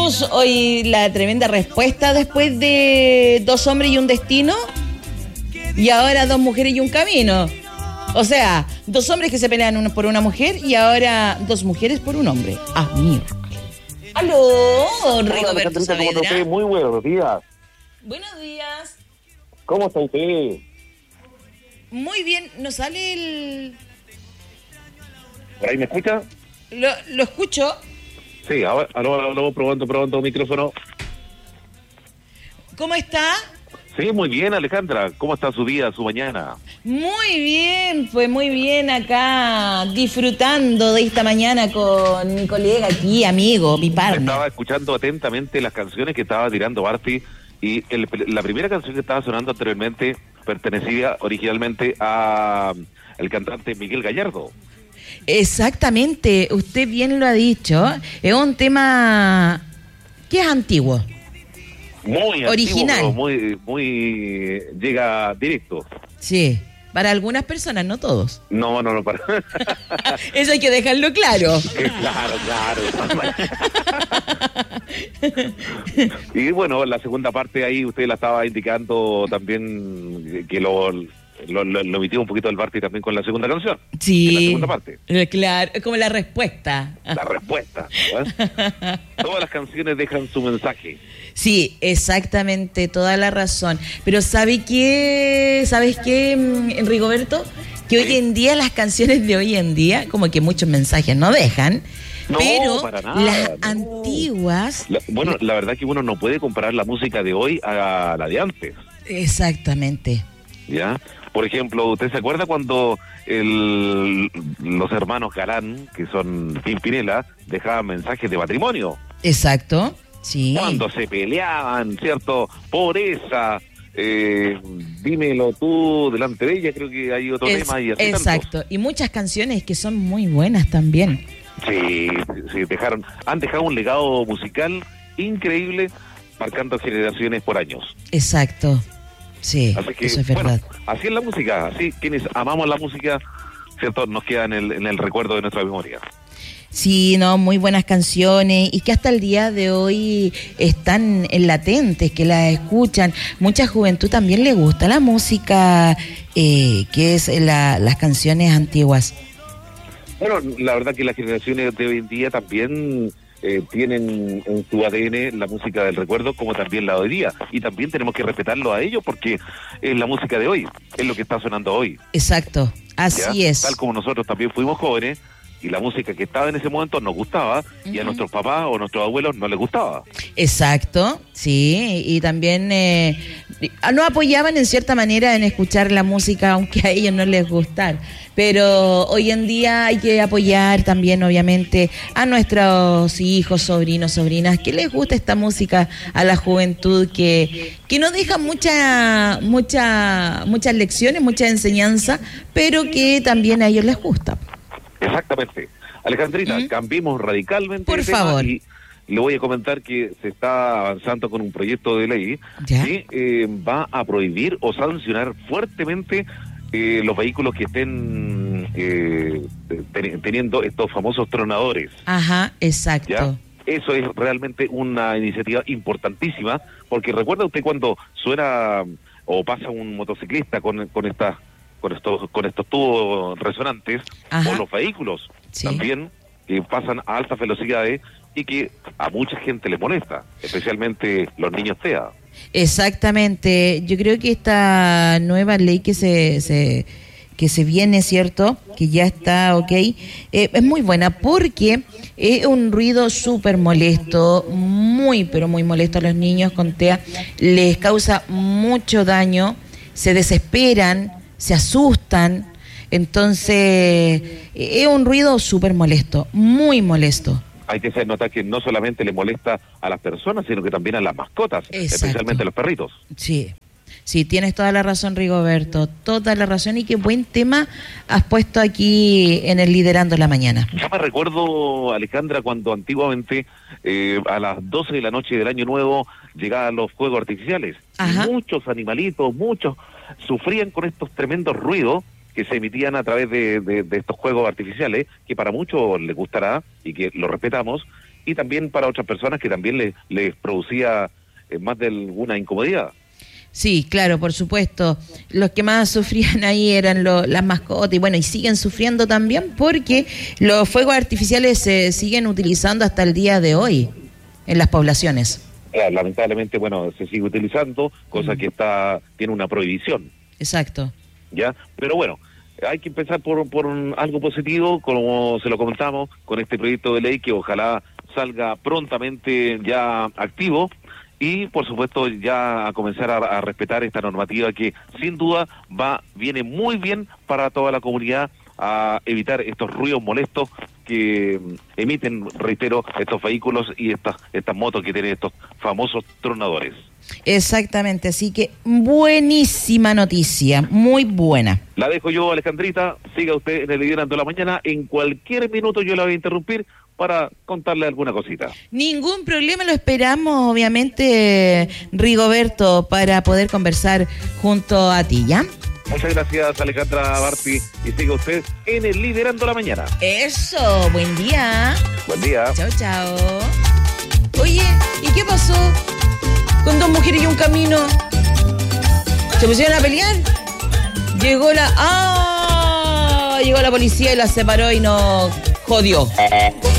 tenemos hoy la tremenda respuesta después de 2 hombres y un destino. Y ahora 2 mujeres y un camino. O sea, 2 hombres que se pelean uno por una mujer y ahora 2 mujeres por un hombre. Ah, miércoles. ¡Aló, Rigoberto Saavedra! Muy buenos días. Buenos días. ¿Cómo está usted? Muy bien, ¿nos sale el...? ¿Por ahí me escucha? Lo escucho. Sí, ahora vamos probando micrófono. ¿Cómo está? Sí, muy bien, Alejandra. ¿Cómo está su día, su mañana? Muy bien, pues muy bien acá, disfrutando de esta mañana con mi colega aquí, amigo, mi partner. Estaba escuchando atentamente las canciones que estaba tirando Barty y la primera canción que estaba sonando anteriormente pertenecía originalmente a el cantante Miguel Gallardo. Exactamente, usted bien lo ha dicho, es un tema que es antiguo. Muy original, antiguo, muy llega directo. Sí, para algunas personas, no todos. No, para. Eso hay que dejarlo claro. Claro. Y bueno, la segunda parte ahí usted la estaba indicando también que lo emitió un poquito el Barty también con la segunda canción. Sí. En la segunda parte. Claro, como la respuesta. La respuesta. Todas las canciones dejan su mensaje. Sí, exactamente, toda la razón. Pero ¿sabes qué, Rigoberto? Que hoy en día, las canciones de hoy en día, como que muchos mensajes no dejan. No, pero para nada, las antiguas... La verdad que uno no puede comparar la música de hoy a la de antes. Exactamente. ¿Ya? Por ejemplo, ¿usted se acuerda cuando los hermanos Galán, que son Pimpinela, dejaban mensajes de matrimonio? Exacto, sí. Cuando se peleaban, ¿cierto? Por esa, dímelo tú delante de ella, creo que hay otro tema. Y así exacto, tantos. Y muchas canciones que son muy buenas también. Sí, han dejado un legado musical increíble, marcando generaciones por años. Exacto. Sí, así que, eso es verdad. Bueno, así es la música, así quienes amamos la música, ¿cierto? Nos queda en el recuerdo de nuestra memoria. Sí, no, muy buenas canciones y que hasta el día de hoy están en latentes, que las escuchan. Mucha juventud también le gusta la música, que es las canciones antiguas. Bueno, la verdad que las generaciones de hoy en día también... tienen en su ADN la música del recuerdo como también la de hoy día, y también tenemos que respetarlo a ellos porque es la música de hoy, es lo que está sonando hoy. Exacto, así ¿Ya? es. Tal como nosotros también fuimos jóvenes y la música que estaba en ese momento nos gustaba, y a nuestros papás o nuestros abuelos no les gustaba. Exacto, sí, y también no apoyaban en cierta manera en escuchar la música aunque a ellos no les gustara. Pero hoy en día hay que apoyar también, obviamente, a nuestros hijos, sobrinos, sobrinas, que les gusta esta música, a la juventud que nos deja muchas lecciones, mucha enseñanza, pero que también a ellos les gusta. Exactamente. Alejandrita, cambiemos radicalmente por favor. Y le voy a comentar que se está avanzando con un proyecto de ley que va a prohibir o sancionar fuertemente los vehículos que estén teniendo estos famosos tronadores. Ajá, exacto. ¿Ya? Eso es realmente una iniciativa importantísima, porque recuerda usted cuando suena o pasa un motociclista con estos tubos resonantes, o los vehículos también que pasan a altas velocidades y que a mucha gente les molesta, especialmente los niños TEA. Exactamente, yo creo que esta nueva ley que se viene, ¿cierto? Que ya está es muy buena porque es un ruido súper molesto, pero muy molesto a los niños con TEA, les causa mucho daño, se desesperan, se asustan, entonces es un ruido súper molesto, muy molesto. Hay que hacer notar que no solamente le molesta a las personas, sino que también a las mascotas, especialmente a los perritos. Sí, tienes toda la razón, Rigoberto, toda la razón, y qué buen tema has puesto aquí en el Liderando la Mañana. Yo me recuerdo, Alejandra, cuando antiguamente a las 12 de la noche del Año Nuevo llegaban los fuegos artificiales. Muchos animalitos, muchos sufrían con estos tremendos ruidos que se emitían a través de estos juegos artificiales, que para muchos les gustará y que lo respetamos, y también para otras personas que también les producía más de alguna incomodidad. Sí, claro, por supuesto. Los que más sufrían ahí eran las mascotas y bueno, y siguen sufriendo también porque los fuegos artificiales se siguen utilizando hasta el día de hoy en las poblaciones. Lamentablemente, bueno, se sigue utilizando, cosa que tiene una prohibición. Exacto. ¿Ya? Pero bueno, hay que empezar por algo positivo, como se lo comentamos, con este proyecto de ley que ojalá salga prontamente ya activo. Y, por supuesto, ya a comenzar a respetar esta normativa que, sin duda, viene muy bien para toda la comunidad, a evitar estos ruidos molestos que emiten, reitero, estos vehículos y estas motos que tienen estos famosos tronadores. Exactamente, así que buenísima noticia, muy buena. La dejo yo, Alejandrita, siga usted en el Liderando la Mañana, en cualquier minuto yo la voy a interrumpir para contarle alguna cosita. Ningún problema, lo esperamos, obviamente, Rigoberto, para poder conversar junto a ti, ¿ya? Muchas gracias, Alejandra Barti, y siga usted en el Liderando la Mañana. Eso, buen día. Buen día. Chao, chao. Oye, ¿y qué pasó con dos mujeres y un camino? ¿Se pusieron a pelear? Llegó la policía y las separó y nos jodió.